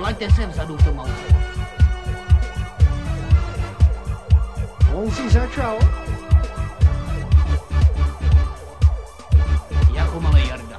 Vlaďte se vzadu v tom autě. On si začal. Jako malej Jarda.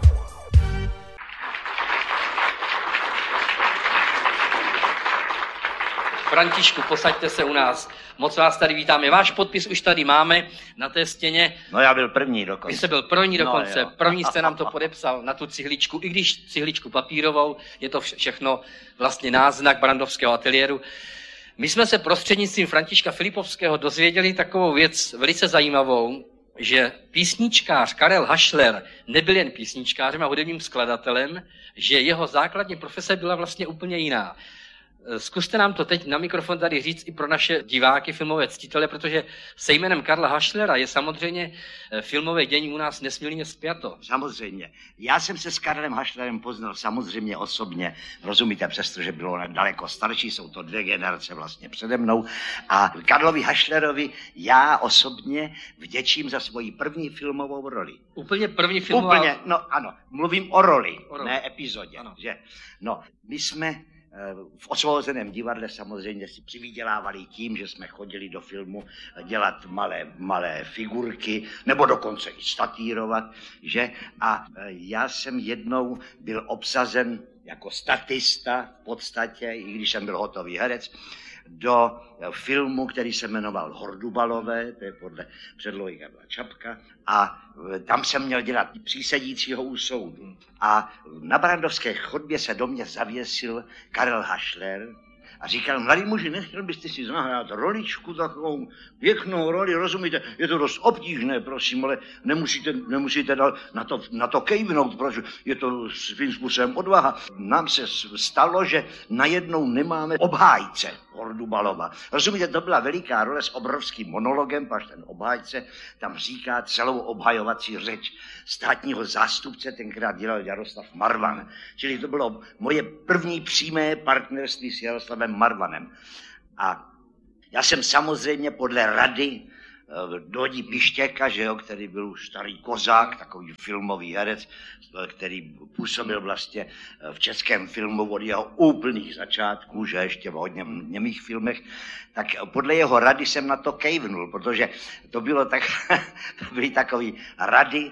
Františku, posaďte se u nás. Moc vás tady vítáme. Váš podpis už tady máme na té stěně. No já byl první dokonce. Vy jste byl první dokonce. No, první jste nám to podepsal na tu cihličku. I když cihličku papírovou, je to všechno vlastně náznak Brandovského ateliéru. My jsme se prostřednictvím Františka Filipovského dozvěděli takovou věc velice zajímavou, že písničkář Karel Hašler nebyl jen písničkářem a hudebním skladatelem, že jeho základní profese byla vlastně úplně jiná. Zkuste nám to teď na mikrofon tady říct i pro naše diváky, filmové ctitele, protože se jménem Karla Hašlera je samozřejmě filmové dění u nás nesmírně spjato. Samozřejmě. Já jsem se s Karlem Hašlerem poznal samozřejmě osobně, rozumíte, přestože bylo daleko starší, jsou to 2 generace vlastně přede mnou. A Karlovi Hašlerovi já osobně vděčím za svoji první filmovou roli. Úplně první filmová? Úplně, no ano, mluvím o roli. Ne epizodě. Ano. Že? No, my jsme v Osvobozeném divadle samozřejmě si přivydělávali tím, že jsme chodili do filmu dělat malé figurky, nebo dokonce i statírovat, že? A já jsem jednou byl obsazen jako statista v podstatě, i když jsem byl hotový herec, do filmu, který se jmenoval Hordubalové, to je podle předlohy Karla Čapka, a tam jsem měl dělat přísedícího u soudu. A na Brandovské chodbě se do mě zavěsil Karel Hašler a říkal, mladý muži, nechtěl byste si zahrát roličku, takovou pěknou roli, rozumíte, je to dost obtížné, prosím, ale nemusíte na to kejvnout, protože je to svým způsobem odvaha. Nám se stalo, že najednou nemáme obhájce Hordubalova. Rozumíte, to byla veliká role s obrovským monologem, až ten obhájce tam říká celou obhajovací řeč státního zástupce, tenkrát dělal Jaroslav Marvan. Čili to bylo moje první přímé partnerství s Jaroslavem Marvanem. A já jsem samozřejmě podle rady Dodi Pištěka, že jo, který byl už starý kozák, takový filmový herec, který působil vlastně v českém filmu od jeho úplných začátků, že ještě v hodně němých filmech, tak podle jeho rady jsem na to kejvnul, protože to bylo tak, to byly takový rady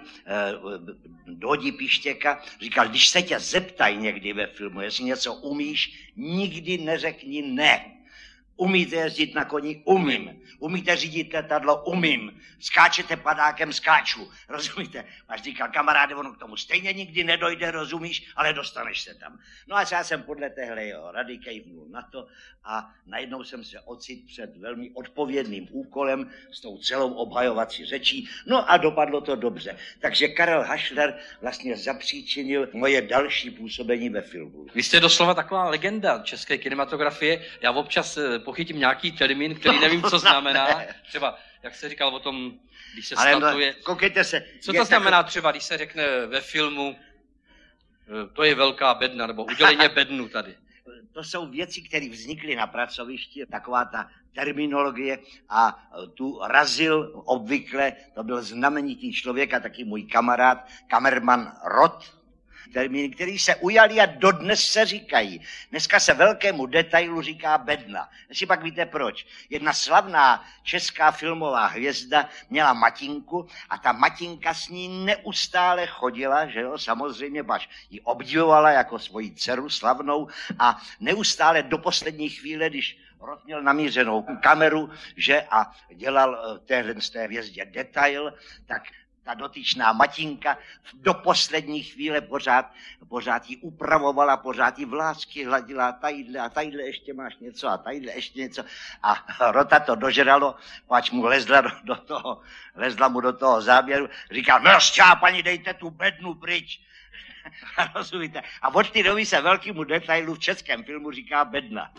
Dodi Pištěka, říkal, když se tě zeptají někdy ve filmu, jestli něco umíš, nikdy neřekni ne. Umíte jezdit na koni? Umím. Umíte řídit letadlo? Umím. Skáčete padákem? Skáču. Rozumíte? Až říkal, kamaráde, ono k tomu stejně nikdy nedojde, rozumíš, ale dostaneš se tam. No a já jsem podle téhle jeho rady kejvnul na to a najednou jsem se ocitl před velmi odpovědným úkolem s tou celou obhajovací řečí. No a dopadlo to dobře. Takže Karel Hašler vlastně zapříčinil moje další působení ve filmu. Vy jste doslova taková legenda české kinematografie. Já občas pochytím nějaký termín, který nevím, co znamená. Třeba, jak se říkal o tom, když se statuje. Koukejte se. Co to znamená třeba, když se řekne ve filmu, to je velká bedna, nebo udělejme bednu tady? To jsou věci, které vznikly na pracovišti, taková ta terminologie a tu razil obvykle, to byl znamenitý člověk a taky můj kamarád, kamerman Rot, termíny, který se ujali a dodnes se říkají. Dneska se velkému detailu říká bedna. Si pak víte proč. Jedna slavná česká filmová hvězda měla matinku a ta matinka s ní neustále chodila, že jo, samozřejmě, baš ji obdivovala jako svoji dceru slavnou a neustále do poslední chvíle, když Rod měl namířenou kameru, že a dělal z té hvězdě detail, tak ta dotyčná matinka do poslední chvíle pořád ji upravovala, pořád ji vlásky hladila a tadyhle ještě máš něco a tadyhle ještě něco. A Rota to dožralo, pač mu lezla mu do toho záběru, říkal, no šťápani, dejte tu bednu pryč. Rozumíte? A od té doby se velkému detailu v českém filmu říká bedna.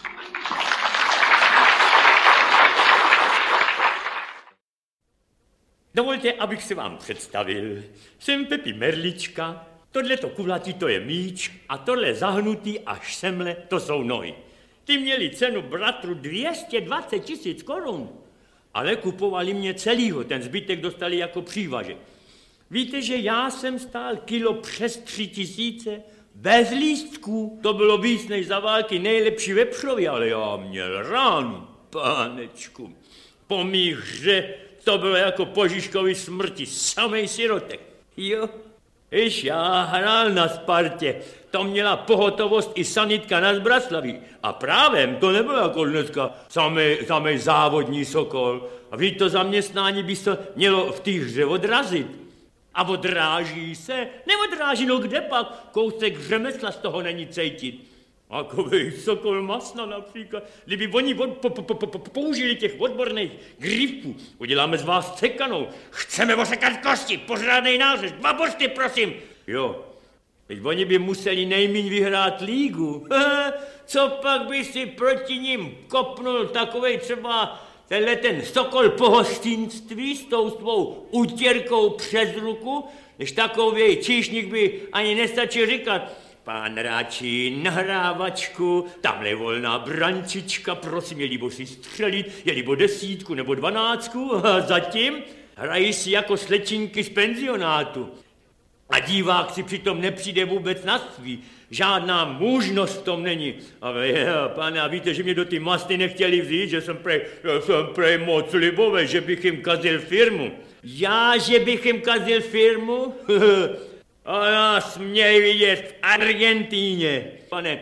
Dovolte, abych se vám představil. Jsem Pepi Merlička, tohleto kulatý to je míč a tohle zahnutý až semle to jsou nohy. Ty měli cenu bratru 220 000 korun, ale kupovali mě celýho, ten zbytek dostali jako přívažek. Víte, že já jsem stál kilo přes 3 000, Bez lístků. To bylo víc než za války nejlepší vepřově, ale já měl ránu, pánečku. Po mých hře to bylo jako po Žižkově smrti, samej sirotek. Jo, Iž já hrál na Spartě, to měla pohotovost i sanitka na Zbraslaví. A právem to nebylo jako dneska samej závodní Sokol. A víš, to zaměstnání by se mělo v té hře odrazit. A odráží se, neodráží, no kde pak, kousek řemesla z toho není cejtit. Takovej Sokol Masna například, kdyby oni použili těch odborných grifů, uděláme z vás cekanou, chceme osekat kosti, pořádnej nářez, 2 bořty, prosím. Jo, teď oni by museli nejmíň vyhrát lígu. Co pak by si proti ním kopnul takovej třeba ten Sokol pohostinství s tou svou utěrkou přes ruku, než takovej číšník by ani nestačil říkat: Pán Ráčí, nahrávačku, tamhle je volná brančička, prosím, je-libo si střelit, je-libo 10 nebo 12, a zatím hrají si jako slečinky z penzionátu. A divák si přitom nepřijde vůbec na svý. Žádná mužnost v tom není. Ale pane, a víte, že mě do ty masty nechtěli vzít, že jsem prej moc libové, že bych jim kazil firmu. Já, že bych jim kazil firmu? A já směj vidět v Argentíně. Pane,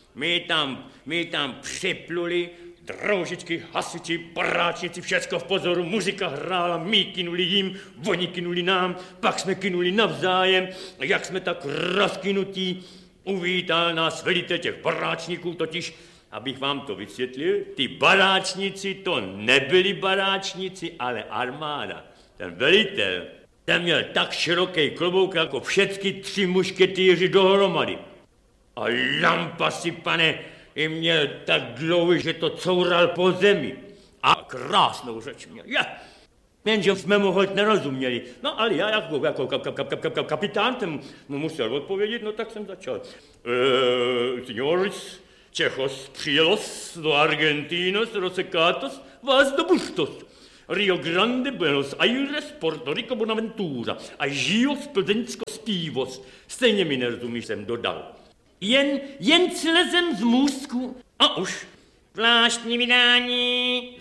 my tam připluli, droužičky, hasiči, paráčníci, všecko v pozoru, muzika hrála, my kynuli jim, oni kynuli nám, pak jsme kynuli navzájem, a jak jsme tak rozkynutí, uvítal nás velitel těch baráčníků, totiž, abych vám to vysvětlil, ty baráčníci to nebyli baráčníci, ale armáda. Ten velitel, ten měl tak široký klobouk jako všechny 3 mušketýři dohromady. A lampasy, pane, i měl tak dlouhý, že to coural po zemi. A krásnou řeč měl. Jenže jsme mu hoď nerozuměli. No ale já jako kapitán ten mu musel odpovědět, no tak jsem začal. Señores, Čechos, přijelos do Argentinos, rosecatos, vás do Bustos. Rio Grande, Buenos Aires, Puerto Rico, Bonaventura. A žijos, Plzeňsko, Spívos. Stejně mi nerozumíš, jsem dodal. Jen slezem z můstku a už. Zvláštní vydání.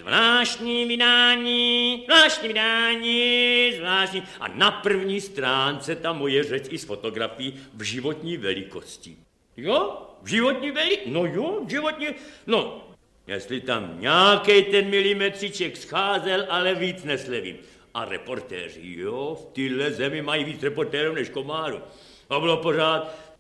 A na první stránce ta moje řeč i s fotografií v životní velikosti. Jo? V životní velikosti? No jo, v životní... No, jestli tam nějaký ten milimetříček scházel, ale víc neslevím. A reportéři, jo, v téhle zemi mají víc reportérů než komárů. A bylo pořád...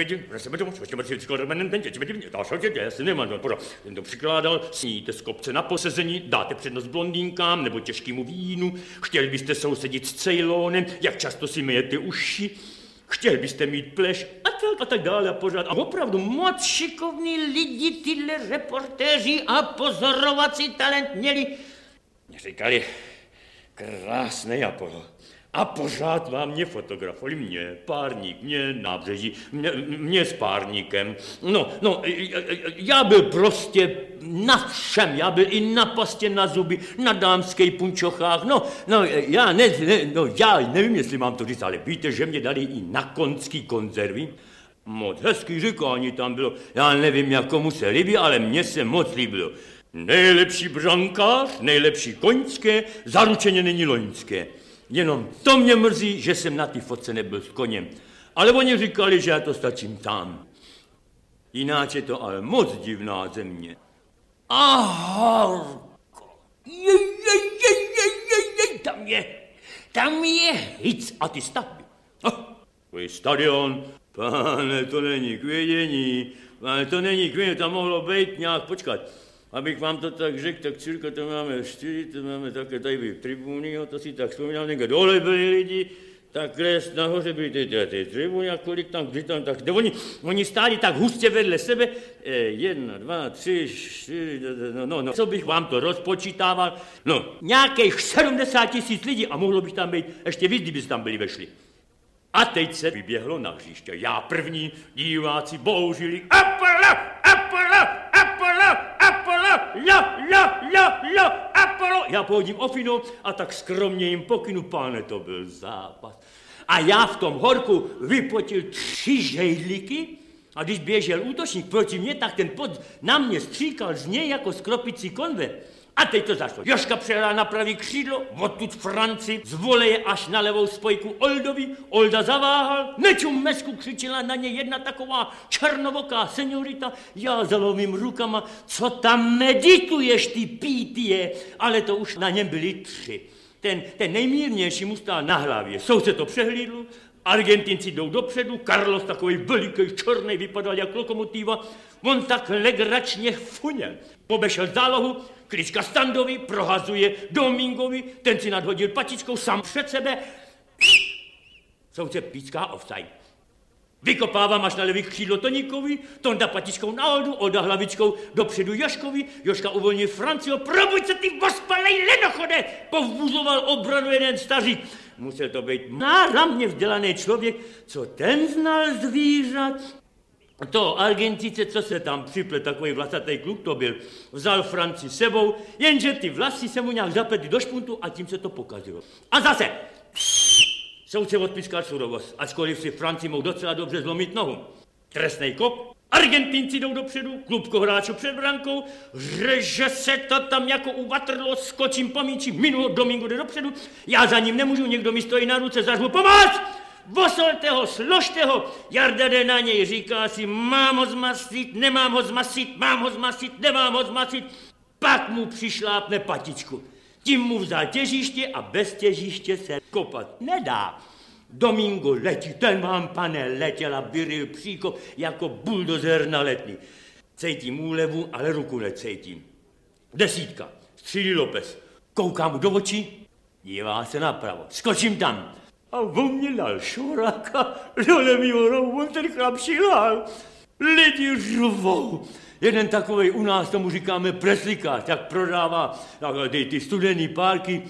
Já si nemám pořád. Ten to přikládal, sníte z kopce na posezení, dáte přednost blondýnkám nebo těžkému vínu, chtěli byste sousedit s Ceylonem, jak často si myjete uši, chtěli byste mít pleš a tak dále a pořád. A opravdu moc šikovní lidi tyhle reportéři a pozorovací talent měli. Mě říkali, krásný Apollo. A pořád vám mě fotografovali, mě, párník, mě nábřeží, mě s párníkem. No, já byl prostě na všem, já byl i na pastě na zuby, na dámských punčochách, já nevím, jestli mám to říct, ale víte, že mě dali i na konský konzervy. Moc hezký říkání tam bylo, já nevím, jak komu se líbí, ale mně se moc líbilo. Nejlepší brankář, nejlepší koňské, zaručeně není loňské. Jenom to mě mrzí, že jsem na té fotce nebyl s koněm. Ale oni říkali, že já to stačím tam. Jináč je to ale moc divná země. A horko. Tam je hic a ty stavby. Tvůj stadion, pane, to není k vědění, tam mohlo být nějak, počkat. Abych vám to tak řekl, tak cirka to máme 4, to máme také tady tribuny, to si tak vzpomínám, někde dole byli lidi, takhle nahoře byly ty tribuny a kolik tam, kdy tam, tak, oni stáli tak hustě vedle sebe, 1, 2, 3, 4, no, co bych vám to rozpočítával, no, nějakých 70 000 lidí a mohlo bych tam být ještě víc, kdyby tam byli vešli. A teď se vyběhlo na hřiště, já první, diváci bouřili, Apollo, Apollo. Já pohodím ofinou a tak skromně jim pokynu, pane, to byl zápas. A já v tom horku vypotil 3 žejdlíky A když běžel útočník proti mně, tak ten pod na mě stříkal z něj jako z kropicí konve. A teď to zašlo. Jožka přehrál na pravý křídlo, odtud Franci, z voleje až na levou spojku Oldovi. Olda zaváhal, nečum mesku, křičela na ně jedna taková černovoká seniorita. Já zalovím rukama, co tam medituješ, ty pítie? Ale to už na něm byli 3. Ten nejmírnější mu stál na hlavě. Soudce to přehlídl, Argentinci jdou dopředu, Carlos takový veliký černý vypadal jak lokomotiva, on tak legračně funěl. Pobešel zálohu, klička Standovi, prohazuje Domingovi, ten si nadhodil patičkou sám před sebe. Soudce píská offside. Vykopávám až na levý křídlo Toníkovi, Tonda patičkou na Oldu, Olda hlavičkou dopředu Jožkovi, Jožka uvolnil Francio, probuď se ty vospalej lenochode, povůzoval obranu jeden stařík. Musel to být náramně vzdělaný člověk, co ten znal zvířat. To Argentice, co se tam připlet, takový vlasatý kluk to byl, vzal Franci sebou, jenže ty vlasy se mu nějak zapletly do špuntu a tím se to pokazilo. A zase! Soudce odpískal surovost, ačkoliv si Franci mohl docela dobře zlomit nohu. Trestnej kop, Argentinci jdou dopředu, klubko hráčů před brankou, řeže se to tam jako u Waterloo, skočím po míči, minulo, Domingo jde dopředu, já za ním nemůžu, někdo mi stojí na ruce, zařvu pomoc! Vosolte ho, složte ho, Jarda jde na něj, říká si, mám ho zmasit, nemám ho zmasit, mám ho zmasit, nemám ho zmasit, pak mu přišlápne patičku. Tím mu vzal těžiště a bez těžiště se kopat nedá. Domingo letí, ten vám, pane, letěl a vyril příkop jako buldozer na letní. Cítím úlevu, ale ruku necítím. 10, střílí López. Koukám mu do očí, dívá se napravo. Skočím tam. A on mě dal šoráka, dole mýho rohu, on ten chlap šilal. Lidi řvou. Jeden takovej u nás, tomu říkáme preslikář, tak prodává ty studený párky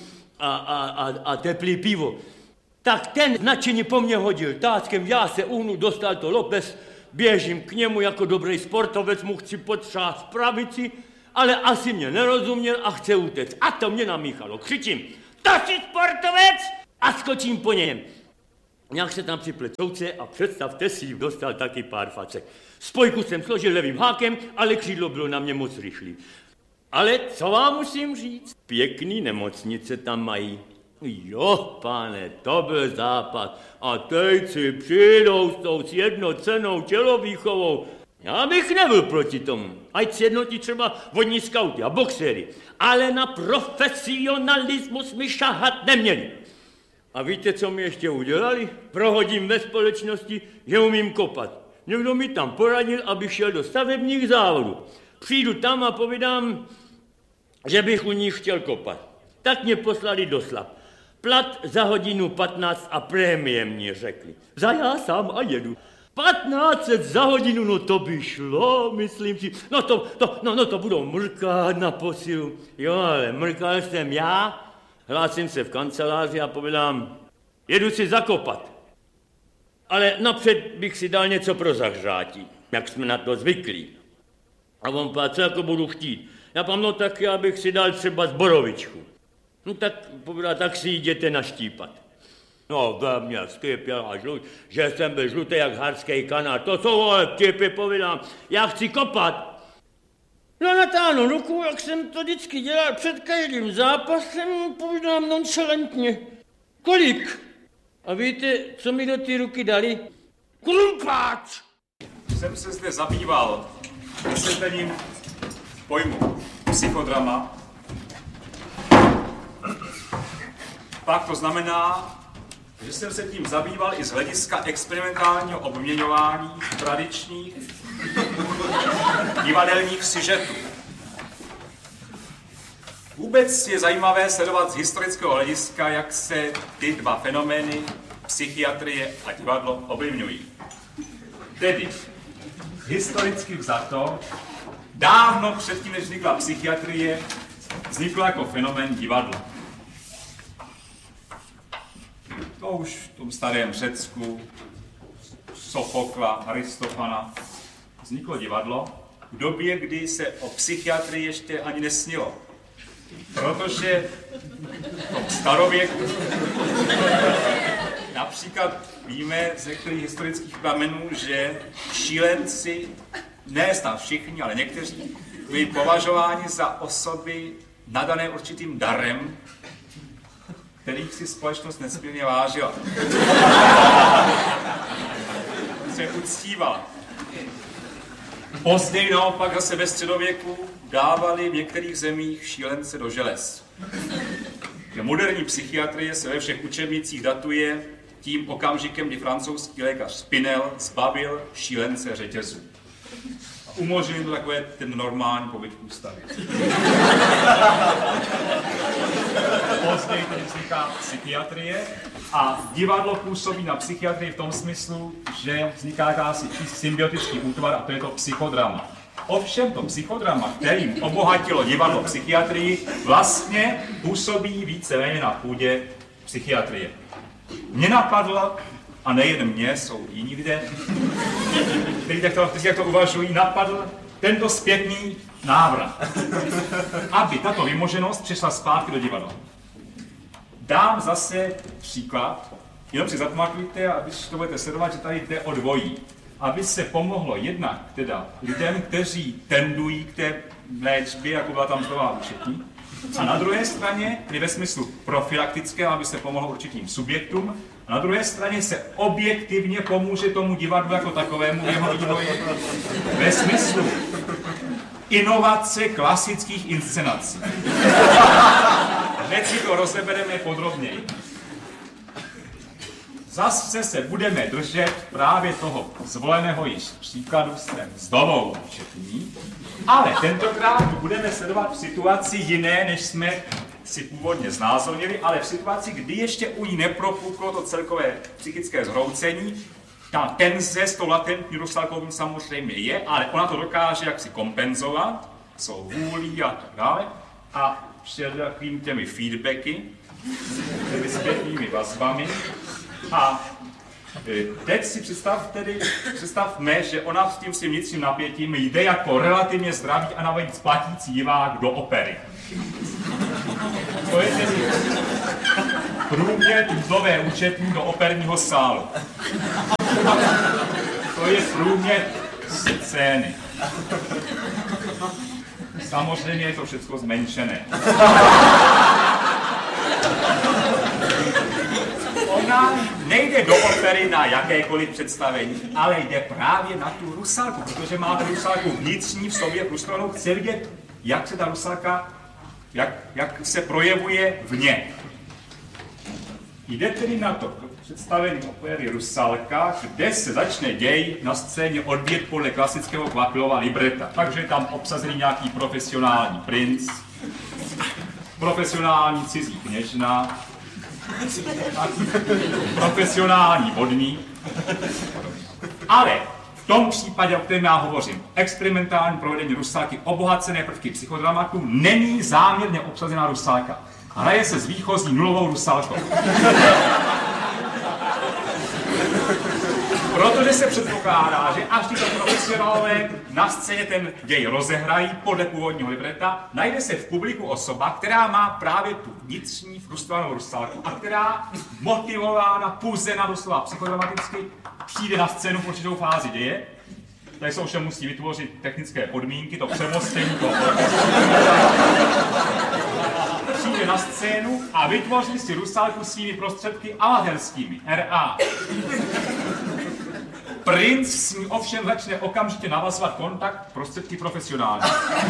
a teplý pivo. Tak ten nadšeně po mně hodil táckem, já se uhnu, dostal to López, běžím k němu jako dobrý sportovec, mu chci potřást pravici, ale asi mě nerozuměl a chce utéct. A to mě namíchalo. Křičím, to jsi sportovec! A skočím po něm. Nějak se tam připlet soudce a představte si, dostal taky pár facek. Spojku jsem složil levým hákem, ale křídlo bylo na mě moc rychlý. Ale co vám musím říct? Pěkný nemocnice tam mají. Jo, pane, to byl západ. A teď si přijdou s tou sjednocenou tělovýchovou. Já bych nebyl proti tomu. Ať sjednotí třeba vodní skauty a boxery. Ale na profesionalismus mi šahat neměli. A víte, co mi ještě udělali? Prohodím ve společnosti, že umím kopat. Někdo mi tam poradil, abych šel do stavebních závodů. Přijdu tam a povídám, že bych u nich chtěl kopat. Tak mě poslali do Slap. Plat za hodinu 15 a prémie mě řekli. Za já sám a jedu. 1500 za hodinu, no to by šlo, myslím si. No to budou mrkat na posilu. Jo, ale mrkal jsem já, hlásím se v kanceláři a povídám, jedu si zakopat. Ale napřed bych si dal něco pro zahřátí, jak jsme na to zvyklí. A on pá, co jako budu chtít? Já pám, no tak já bych si dal třeba zborovičku. No tak povídá, tak si jděte naštípat. No, ve mě skvěpěl a žlut, že jsem byl žlutý jak harský kanál. To jsou ale vtipy, povídám, já chci kopat. No natáhnu ruku, jak jsem to vždycky dělal před každým zápasem, povídám nonchalantně. Kolik? A víte, co mi do té ruky dali? Klumpáč! Jsem se zde zabýval vysvětlením pojmu psychodrama. Pak to znamená, že jsem se tím zabýval i z hlediska experimentálního obměňování tradičních divadelních sižetů. Vůbec je zajímavé sledovat z historického hlediska, jak se ty dva fenomény, psychiatrie a divadlo, ovlivňují. Tedy, historicky vzato, dávno předtím, než vznikla psychiatrie, vzniklo jako fenomén divadlo. To už v tom starém Řecku, Sofokla, Aristofana, vzniklo divadlo v době, kdy se o psychiatrii ještě ani nesnilo. Protože v tom starověku Například víme z některých historických pramenů, že šílenci, ne snad všichni, ale někteří, byli považováni za osoby nadané určitým darem, kterých si společnost nesmírně vážila. Se uctívala. Později naopak zase ve středověku dávali v některých zemích šílence do želez. Moderní psychiatrie se ve všech učebnicích datuje tím okamžikem, kdy francouzský lékař Spinel zbavil šílence řetězů. A umožnil to takové ten normální pobyt v ústavě. Později tedy vzniká psychiatrie a divadlo působí na psychiatrii v tom smyslu, že vzniká jakási symbiotický útvar a to je to psychodrama. Ovšem to psychodrama, kterým obohatilo divadlo psychiatrii, vlastně působí víceméně na půdě psychiatrie. Mě napadlo, a nejen mě, jsou jiní lidé, kteří takto uvažují, napadl tento zpětný návrat, aby tato vymoženost přišla zpátky do divadla. Dám zase příklad, jenom si zapamatujte, a když to budete sledovat, že tady jde o dvojí. Aby se pomohlo jednak teda lidem, kteří tendují k té léčbě, jako byla tam zdová účetní, a na druhé straně, tedy ve smyslu profilaktické, aby se pomohlo určitým subjektům, a na druhé straně se objektivně pomůže tomu divadlu jako takovému jeho vývoji ve smyslu inovace klasických inscenací. Hned si to rozebereme podrobněji. Zase se budeme držet právě toho zvoleného již příkladu s tím zdovou účetní, ale tentokrát budeme sledovat v situaci jiné, než jsme si původně znázornili, ale v situaci, kdy ještě u ní nepropuklo to celkové psychické zhroucení. Ta tenze s tou latentní Rusalkovým samozřejmě je, ale ona to dokáže jaksi kompenzovat, jsou vůlí a tak dále, a před takovými těmi feedbacky, těmi zpětnými vazbami. A teď si představme, že ona s tím svým vnitřním napětím jde jako relativně zdravý a navíc platící divák do opery. To je tedy průměr mzdové účetní do operního sálu. To je průměr scény. Samozřejmě je to všechno zmenšené. Ona nejde do opery na jakékoliv představení, ale jde právě na tu Rusalku, protože má tu Rusalku vnitřní v sobě frustrovanou, chce vidět, jak se ta Rusalka, jak se projevuje v ně. Jde tedy na to představení opery Rusalka, kde se začne děj na scéně odvíjet podle klasického Kvapilova libreta. Takže je tam obsazený nějaký profesionální princ, profesionální cizí kněžna, profesionální vodník. Ale v tom případě, o kterém já hovořím, experimentální provedení Rusalky, obohacené prvky psychodramatu, není záměrně obsazená Rusalka. Hraje se s výchozí nulovou Rusalkou. Protože se předpokládá, že až tyto profesionálové na scéně ten děj rozehrají podle původního libreta, najde se v publiku osoba, která má právě tu vnitřní frustrovanou Rusalku a která motivována, puzena doslova psychodramaticky, přijde na scénu v určitou fázi děje. Tady se ovšem musí vytvořit technické podmínky, to přemostění toho. Přijde na scénu a vytvoří si Rusalku svými prostředky amatérskými, RA. Princ s ní ovšem začne okamžitě navazovat kontakt prostředky profesionální.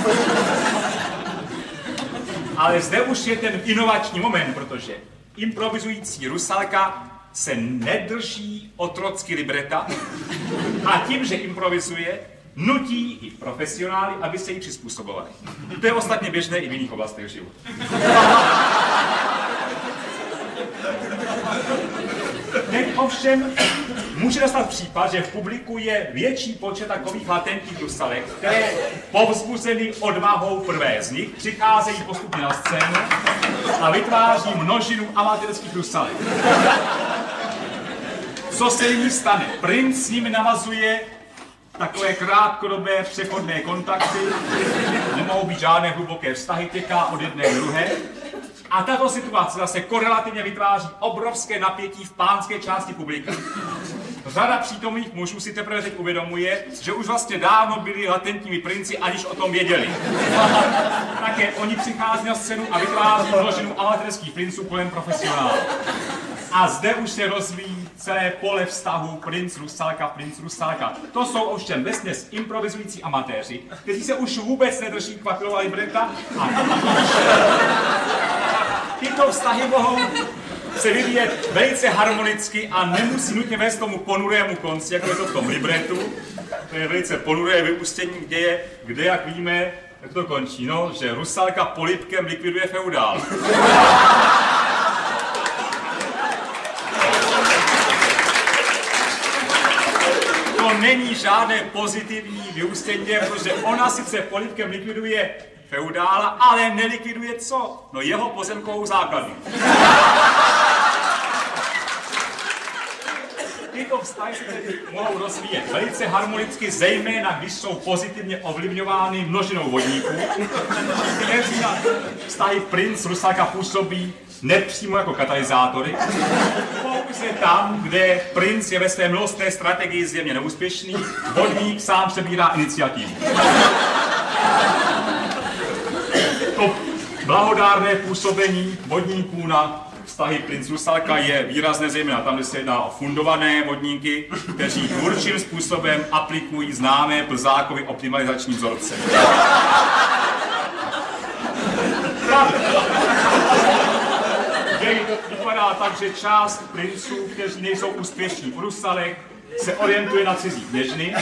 Ale zde už je ten inovační moment, protože improvizující Rusalka se nedrží otrocky libreta a tím, že improvizuje, nutí i profesionály, aby se jí přizpůsobovali. To je ostatně běžné i v jiných oblastech života. Teď ovšem může nastat případ, že v publiku je větší počet takových latentních Rusalek, které povzbuzeny odvahou prvé z nich přicházejí postupně na scénu a vytváří množinu amatérských Rusalek. Co se jim stane? Princ s nimi navazuje takové krátkodobé přechodné kontakty, nemohou být žádné hluboké vztahy, těká od jedné k druhé, A tato situace zase korelativně vytváří obrovské napětí v pánské části publika. Řada přítomných mužů si teprve teď uvědomuje, že už vlastně dávno byli latentními princi, aniž o tom věděli. Také oni přichází na scénu a vytváří množinu amatérských princů kolem profesionálů. A zde už se rozvíjí celé pole vztahu princ Rusalka. To jsou ovšem vesměs improvizující amatéři, kteří se už vůbec nedrží Kvapilova libreta a tyto vztahy mohou se vyvíjet velice harmonicky a nemusí nutně vést tomu ponurému konci, jako je to v tom libretu. To je velice ponuré vyústění děje, kde, jak víme, jak to končí, no, že Rusalka polibkem likviduje feudál. To není žádné pozitivní vyústění, protože ona sice polibkem likviduje feudála, ale nelikviduje co? No jeho pozemkovou základnu. Tyto vztahy se tedy mohou rozvíjet velice harmonicky, zejména když jsou pozitivně ovlivňovány množinou vodníků, kteří na vztahy princ Rusalka působí nepřímo jako katalyzátory, pouze tam, kde princ je ve své milostné strategii zjevně neúspěšný, vodník sám přebírá iniciativu. To blahodárné působení vodníků na vztahy princ Rusalka je výrazné zejména tam, kde se jedná o fundované vodníky, kteří tvůrčím způsobem aplikují známé Plzákovy optimalizační vzorce. Děj vypadá tak, že část princů, kteří nejsou úspěšní v Rusalech, se orientuje na cizí kněžny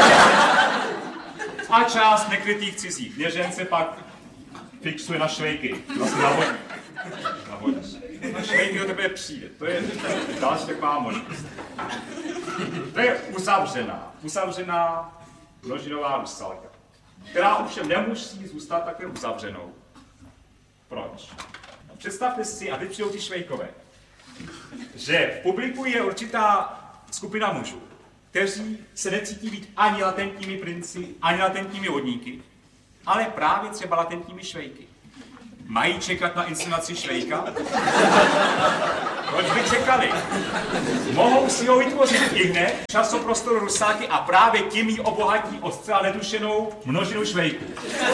a část nekrytých cizích kněžen se pak fixuje na švejky, vlastně na vodní. Na švejky do tebe přijde, to je další taková možnost. To je uzavřená množinová Rusalka, která ovšem nemusí zůstat takhle uzavřenou. Proč? Představte si, a teď přijdou ty švejkové, že v publiku je určitá skupina mužů, kteří se necítí být ani latentními princi, ani latentními vodníky, ale právě třeba latentními švejky. Mají čekat na inscenaci švejka? Proč by čekali? Mohou si ho vytvořit ihned časoprostoru Rusáky a právě tím ji obohatí o zcela netušenou množinu švejků.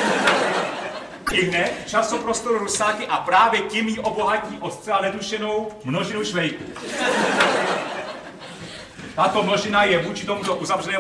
Ihned časoprostoru Rusáky a právě tím ji obohatí o zcela netušenou množinu švejků. Tato množina je vůči tomuto uzavřenému